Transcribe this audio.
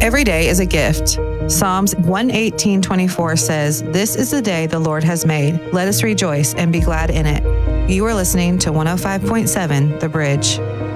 Every day is a gift. Psalms 118:24 says, "This is the day the Lord has made. Let us rejoice and be glad in it." You are listening to 105.7 The Bridge.